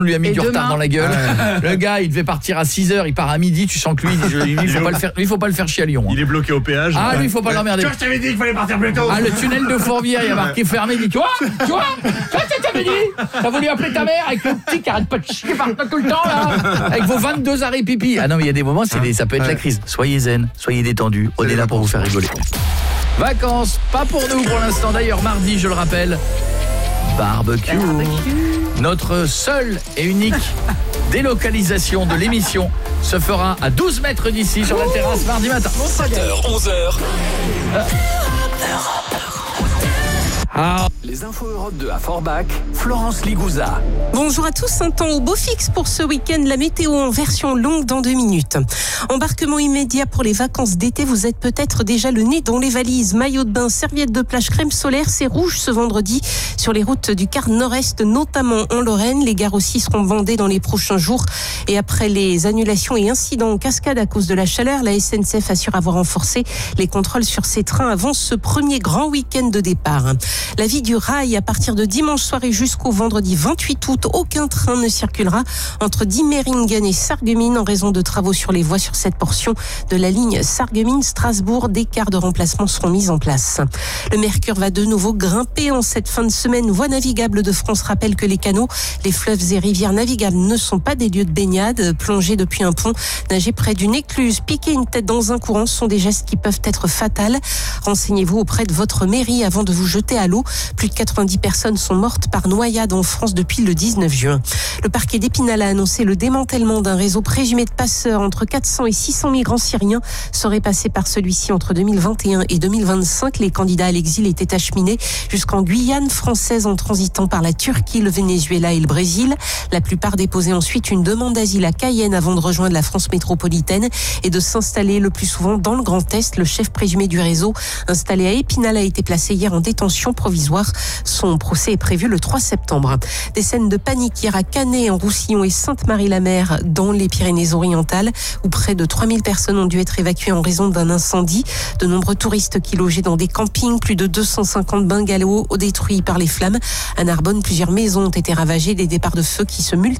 lui a mis du retard dans la gueule. Le gars, il devait partir à 6h, il part à midi, tu sens que lui, il faut pas le faire chier à Lyon. Il est bloqué au péage. Ah, lui, il faut pas l'emmerder. Je t'avais dit qu'il fallait partir plus tôt. Ah, le tunnel de Fourvière, il y a marqué fermé, il dit, tu vois, t'avais dit, t'as voulu appeler ta mère avec le petit qui arrête pas de chier par tout le temps, là, avec vos 22 arrêts pipi. Ah non, mais il y a des moments, ça peut être la crise. Soyez zen, soyez détendus, on est là pour vous faire rigoler. Vacances, pas pour nous pour l'instant. D'ailleurs, mardi, je le rappelle, barbecue. Notre seule et unique délocalisation de l'émission se fera à 12 mètres d'ici sur la terrasse mardi matin. 7h, 11h. Les infos Europe 2 à Forbach, Florence Ligouza. Bonjour à tous, un temps au beau fixe pour ce week-end, la météo en version longue dans 2 minutes. Embarquement immédiat pour les vacances d'été, vous êtes peut-être déjà le nez dans les valises, maillot de bain, serviette de plage, crème solaire, c'est rouge ce vendredi sur les routes du quart nord-est, notamment en Lorraine. Les gares aussi seront bondées dans les prochains jours et après les annulations et incidents en cascade à cause de la chaleur, la SNCF assure avoir renforcé les contrôles sur ses trains avant ce premier grand week-end de départ. La vie du rail, à partir de dimanche soir et jusqu'au vendredi 28 août, aucun train ne circulera entre Diemeringen et Sarreguemines en raison de travaux sur les voies sur cette portion de la ligne Sarreguemines-Strasbourg. Des cars de remplacement seront mis en place. Le mercure va de nouveau grimper en cette fin de semaine. Voies navigables de France rappelle que les canaux, les fleuves et rivières navigables ne sont pas des lieux de baignade. Plonger depuis un pont, nager près d'une écluse, piquer une tête dans un courant sont des gestes qui peuvent être fatals. Renseignez-vous auprès de votre mairie avant de vous jeter à l'eau. Plus de 90 personnes sont mortes par noyade en France depuis le 19 juin. Le parquet d'Épinal a annoncé le démantèlement d'un réseau présumé de passeurs. Entre 400 et 600 migrants syriens seraient passés par celui-ci entre 2021 et 2025. Les candidats à l'exil étaient acheminés jusqu'en Guyane française en transitant par la Turquie, le Venezuela et le Brésil. La plupart déposaient ensuite une demande d'asile à Cayenne avant de rejoindre la France métropolitaine et de s'installer le plus souvent dans le Grand Est. Le chef présumé du réseau installé à Épinal a été placé hier en détention provisoire. Son procès est prévu le 3 septembre. Des scènes de panique hier à Canet, en Roussillon et Sainte-Marie-la-Mer dans les Pyrénées-Orientales où près de 3000 personnes ont dû être évacuées en raison d'un incendie. De nombreux touristes qui logeaient dans des campings, plus de 250 bungalows détruits par les flammes. À Narbonne, plusieurs maisons ont été ravagées, des départs de feu qui se multiplient